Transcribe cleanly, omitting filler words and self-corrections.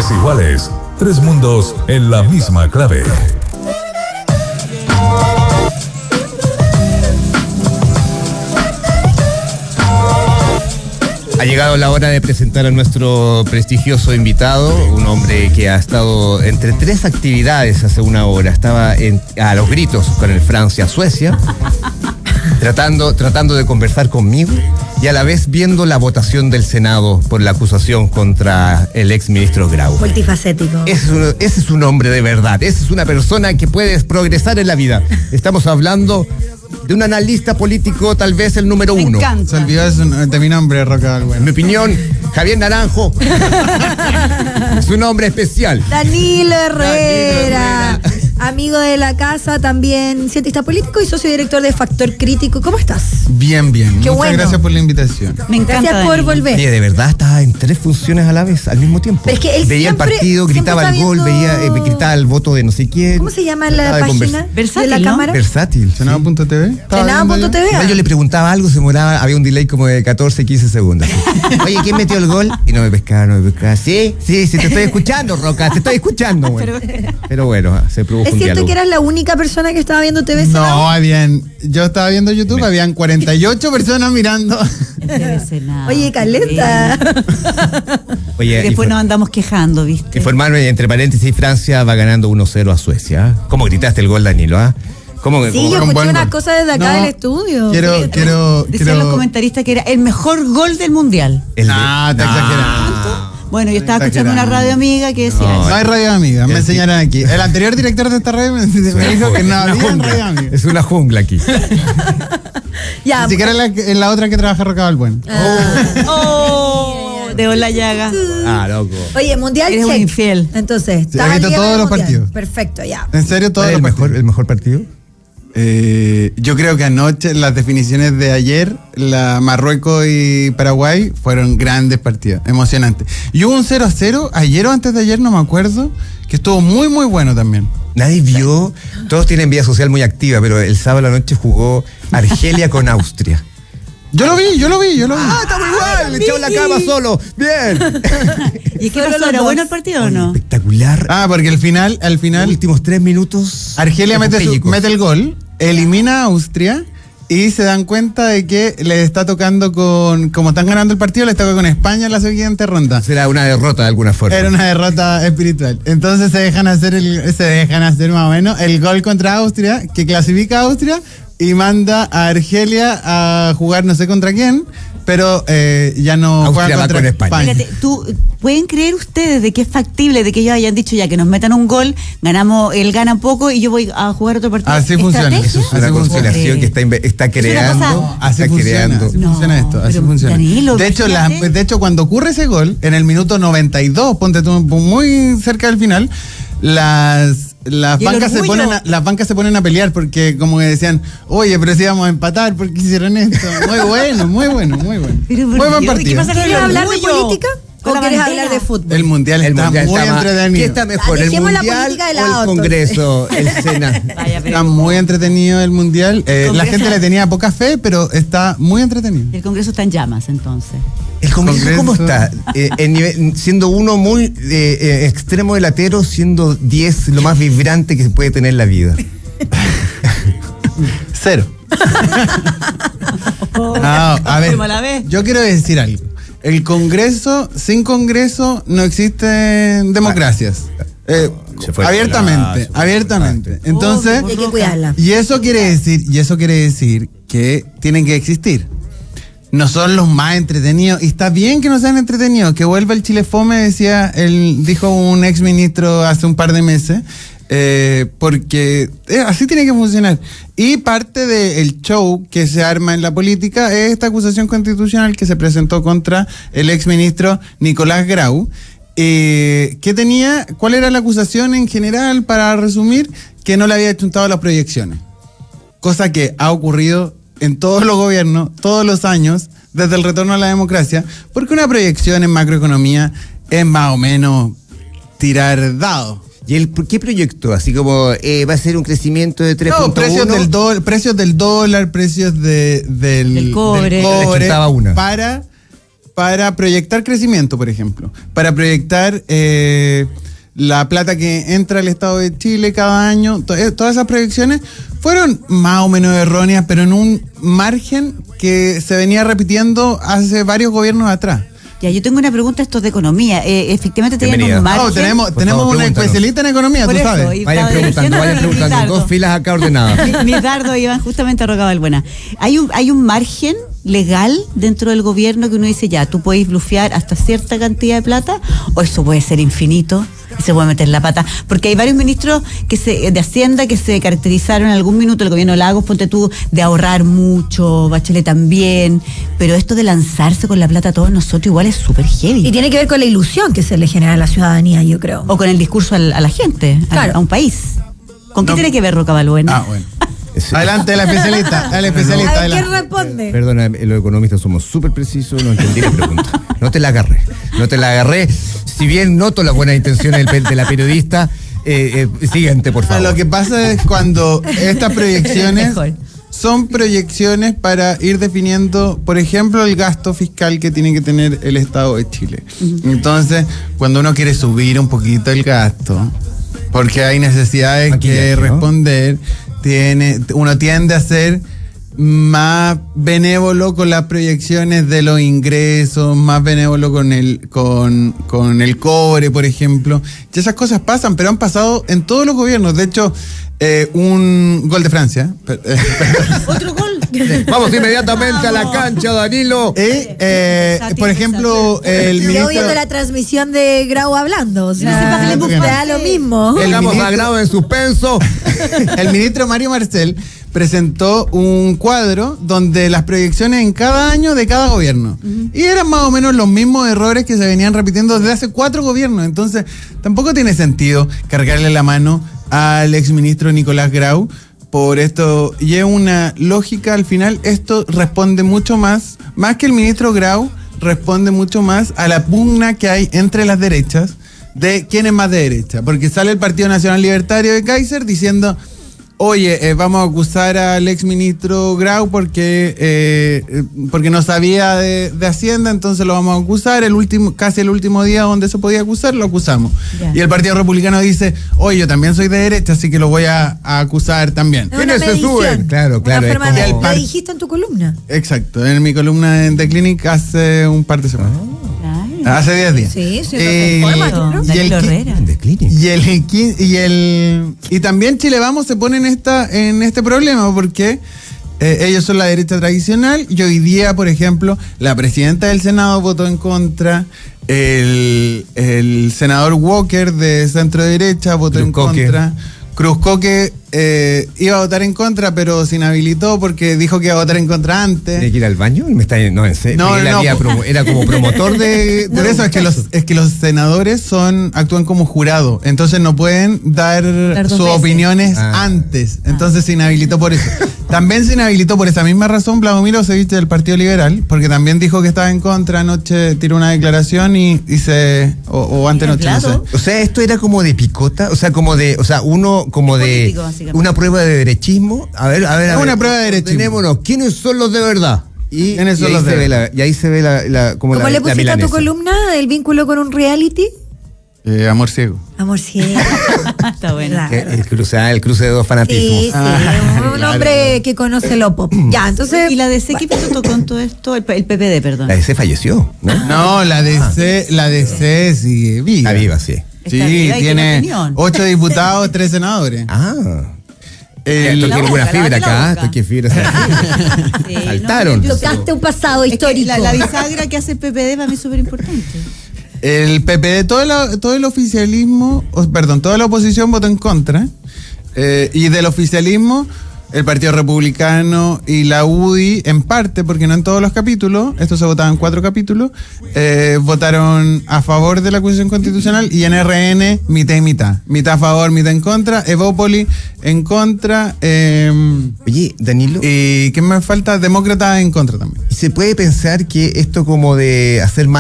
iguales. 3 mundos en la misma clave. Ha llegado la hora de presentar a nuestro prestigioso invitado, un hombre que ha estado entre 3 actividades hace una hora. Estaba a los gritos con el Francia-Suecia, tratando de conversar conmigo y a la vez viendo la votación del Senado por la acusación contra el exministro Grau. Multifacético. Ese es un hombre de verdad, esa es una persona que puede progresar en la vida. Estamos hablando de un analista político, tal vez el número 1. Se olvidó de mi nombre, Roca Balbuena. En mi opinión, Javier Naranjo es un hombre especial. Danilo Herrera, amigo de la casa, también cientista político y socio director de Factor Crítico. ¿Cómo estás? Bien. Qué Muchas bueno. gracias por la invitación. Me encanta. Gracias por volver. Oye, de verdad estaba en 3 funciones a la vez, al mismo tiempo. Pero es que él veía siempre- el partido, gritaba el siempre gol, está viendo- gritaba el voto de no sé quién. ¿Cómo se llama la Trataba de página Versátil, de la ¿no? cámara? Versátil. sí. Senado.tv. Senado.tv. Yo le preguntaba algo, se demoraba, había un delay como de 14, 15 segundos. Oye, ¿quién metió el gol? Y no me pescaba. Sí, te estoy escuchando, Roca, te estoy escuchando, güey. Pero bueno, se produjo ¿Es un cierto diálogo. que eras la única persona que estaba viendo TV Senado? No, yo estaba viendo YouTube, habían 48 personas mirando. Oye, caleta. Oye, Después nos andamos quejando, ¿viste? informarme, entre paréntesis, Francia va ganando 1-0 a Suecia. ¿Cómo gritaste el gol, Danilo? ¿Cómo Sí, yo un escuché buen unas gol. cosas desde acá No, del estudio. Decían los comentaristas que era el mejor gol del mundial. Está exagerando. Bueno, yo estaba escuchando Exagerando. una radio amiga que decía No eso. hay radio amiga, me enseñaron aquí. El anterior director de esta radio me dijo que no había radio amiga. Es una jungla aquí. Ya, Ni siquiera en la otra que trabaja Roca Balbuena. ¡Oh! De la llaga. Loco. oye, mundial Eres un check. infiel. Entonces, Sí, estaba he visto el día todos del los mundial. partidos. Perfecto, ya. En serio, todo ¿Cuál es el mejor partido? Yo creo que anoche las definiciones de ayer, la Marruecos y Paraguay, fueron grandes partidos, emocionantes. Y hubo un 0-0 ayer o antes de ayer, no me acuerdo, que estuvo muy, muy bueno también. Nadie vio, todos tienen vida social muy activa, pero el sábado a la noche jugó Argelia con Austria. Yo lo vi. Está muy bueno, le echó la cama solo. Bien. ¿Y qué Fueron pasó? los ¿Era dos. bueno el partido o no? Espectacular. Porque al final, Los últimos 3 minutos. Argelia mete Péllicos. el gol, elimina a Austria y se dan cuenta de que le está tocando como están ganando el partido, les toca con España en la siguiente ronda. Será una derrota de alguna forma. Era una derrota espiritual. Entonces se dejan hacer más o menos el gol contra Austria, que clasifica a Austria y manda a Argelia a jugar no sé contra quién, pero ya no Austria juega va contra con España. Fíjate, ¿pueden creer ustedes de que es factible de que ellos hayan dicho ya que nos metan un gol, él gana poco y yo voy a jugar otro partido? Así funciona. ¿Estrategia? Eso es una Así constelación funciona. que está una creando. cosa- Así está funciona, creando. así No, funciona esto, así pero, funciona. Danilo, de imagínate. hecho, cuando ocurre ese gol, en el minuto 92, ponte tú muy cerca del final, las ¿Y el bancas orgullo? se ponen a pelear porque como que decían, oye, pero si íbamos a empatar, ¿por qué hicieron esto? Muy bueno. Pero, Muy ¿por buen qué? ¿Qué partido. pasa con el ¿Quieres hablar de orgullo? política Con o la quieres bandera. hablar de fútbol? El mundial está muy entretenido. ¿Qué está mejor, el Dejemos la mundial política de o lado, el Congreso, el Senado? Vaya, pero Está muy entretenido el mundial. La Congreso- gente le tenía poca fe, pero está muy entretenido. el Congreso está en llamas, entonces. ¿El Congreso cómo está? Congreso. Siendo uno muy extremo delatero, siendo 10 lo más vibrante que se puede tener la vida. 0. A ver, ¿Cómo la ves? yo quiero decir algo. El Congreso, sin Congreso, no existen democracias. Se fue Abiertamente. Entonces, Y hay que cuidarla. y eso quiere decir que tienen que existir. No son los más entretenidos. Y está bien que no sean entretenidos. Que vuelva el Chile Fome, dijo un ex ministro hace un par de meses. Porque así tiene que funcionar. Y parte del show que se arma en la política es esta acusación constitucional que se presentó contra el ex ministro Nicolás Grau. ¿Cuál era la acusación en general? Para resumir, que no le había chuntado las proyecciones. Cosa que ha ocurrido en todos los gobiernos, todos los años, desde el retorno a la democracia, porque una proyección en macroeconomía es más o menos tirar dados. ¿Y qué proyecto? Así como va a ser un crecimiento de 3.1. No, precios del dólar, precios del Del cobre. Le chuntaba una. para para proyectar crecimiento, por ejemplo, para proyectar la plata que entra al Estado de Chile cada año. Todas esas proyecciones fueron más o menos erróneas, pero en un margen que se venía repitiendo hace varios gobiernos atrás. Ya, yo tengo una pregunta, esto de economía. Efectivamente tienen Bienvenida. un margen. Tenemos favor, una pregúntanos. especialista en economía, Por tú eso, sabes. y Vayan estaba preguntando, diciendo, dos filas acá ordenadas. Mis dardos iban justamente a Roca Balbuena. ¿Hay un margen legal dentro del gobierno que uno dice, ya, tú puedes blufear hasta cierta cantidad de plata, o eso puede ser infinito y se puede meter la pata? Porque hay varios ministros de Hacienda que se caracterizaron en algún minuto, el gobierno Lagos, ponte tú, de ahorrar mucho, Bachelet también, pero esto de lanzarse con la plata a todos nosotros igual es súper heavy. Y tiene que ver con la ilusión que se le genera a la ciudadanía, yo creo. O con el discurso a la gente, Claro. a un país. ¿Con qué No. tiene que ver Roca Balbuena? Bueno. Adelante, la especialista. A ver, ¿quién responde? Perdona, los economistas somos súper precisos, no entendí la pregunta. No te la agarré. Si bien noto las buenas intenciones de la periodista, siguiente, por favor. Lo que pasa es cuando estas proyecciones Mejor. son proyecciones para ir definiendo, por ejemplo, el gasto fiscal que tiene que tener el Estado de Chile. Entonces, cuando uno quiere subir un poquito el gasto, porque hay necesidades Maquillaje, que ¿no? responder, uno tiende a ser más benévolo con las proyecciones de los ingresos, más benévolo con el cobre, por ejemplo. Y esas cosas pasan, pero han pasado en todos los gobiernos. De hecho, un gol de Francia. ¿Otro gol? Vamos inmediatamente a la cancha, Danilo. Por ejemplo, el Yo ministro... viendo la transmisión de Grau hablando, o sea, Sí, te da lo mismo. Llegamos ministro- a grado en suspenso. El ministro Mario Marcel presentó un cuadro donde las proyecciones en cada año de cada gobierno. Y eran más o menos los mismos errores que se venían repitiendo desde hace 4 gobiernos. Entonces, tampoco tiene sentido cargarle la mano al exministro Nicolás Grau por esto. Y es una lógica, al final, esto responde mucho más que el ministro Grau, responde mucho más a la pugna que hay entre las derechas de quién es más de derecha. Porque sale el Partido Nacional Libertario de Kaiser diciendo... Oye, vamos a acusar al exministro Grau porque no sabía de Hacienda, entonces lo vamos a acusar. Casi el último día donde se podía acusar, lo acusamos. Ya. Y el Partido Republicano dice, oye, yo también soy de derecha, así que lo voy a acusar también. Es una ¿Quiénes se medición, suben? Claro, una es forma como- de- el par- lo dijiste en tu columna. Exacto, en mi columna en The Clinic hace un par de semanas. Hace 10 días. Sí, sí, Eh, lo conforma, y Danilo el qui- Herrera. De Clinic. Y también Chile Vamos se pone en este problema porque ellos son la derecha tradicional y hoy día, por ejemplo, la presidenta del Senado votó en contra, el senador Walker de centro derecha votó en Cruzcoque. contra. Cruzcoque iba a votar en contra, pero se inhabilitó porque dijo que iba a votar en contra antes. ¿Tiene que ir al baño? No, en serio. No, Él no, había po- era como promotor de... Por eso es que los senadores actúan como jurado, entonces no pueden dar Dar dos sus veces. opiniones Ah. antes, entonces se inhabilitó por eso. También se inhabilitó por esa misma razón Vladimir Osevich del Partido Liberal, porque también dijo que estaba en contra, anoche tiró una declaración o antenoche, no sé. Vlado. O sea, esto era como de picota, uno como de político, básicamente. una prueba de derechismo. A ver. Es una prueba de derechismo. Tenemos, ¿quiénes son los de verdad? ¿Quiénes son ahí los de se ve verdad? y ahí se ve ¿Cómo la le pusiste a tu milanesa. columna el vínculo con un reality? Amor ciego. Amor, sí. Está bueno. Claro. El cruce de dos fanatismos. Sí, un claro. hombre que conoce lo pop. Ya, entonces. ¿Y la DC qué pasó con todo esto? El PPD, perdón. La DC falleció, ¿no? No, la DC sigue viva. La viva, sí. Está Sí, viva y tiene tiene opinión. 8 diputados, 3 senadores. Ah. El- Esto la quiere boca, buena fibra lávate la acá, boca. esto quiere fibra. Sí, Saltaron. no, Tocaste un pasado es que histórico. la bisagra que hace el PPD para mí es súper importante. El PPD, todo el oficialismo, toda la oposición votó en contra. Y del oficialismo, el Partido Republicano y la UDI, en parte, porque no en todos los capítulos, esto se votaba en 4 capítulos, votaron a favor de la acusación constitucional y en RN mitad y mitad. Mitad a favor, mitad en contra. Evópoli en contra. Oye, Danilo, ¿Y qué me falta? Demócrata en contra también. ¿se puede pensar que esto como de hacer